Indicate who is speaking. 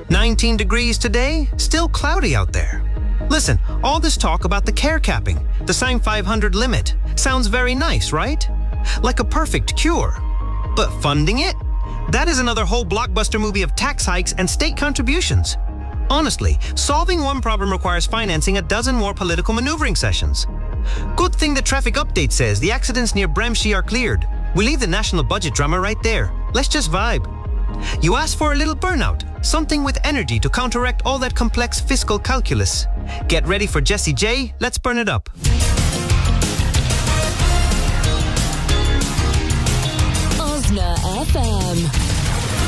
Speaker 1: 19 degrees today, still cloudy out there. Listen, all this talk about the care capping, the SIGN 500 limit, sounds very nice, right? Like a perfect cure. But funding it? That is another whole blockbuster movie of tax hikes and state contributions. Honestly, solving one problem requires financing a dozen more political maneuvering sessions. Good thing the traffic update says the accidents near Bremschi are cleared. We leave the national budget drama right there. Let's just vibe. You asked for a little burnout, something with energy to counteract all that complex fiscal calculus. Get ready for Jessie J. Let's burn it up.
Speaker 2: Osna FM.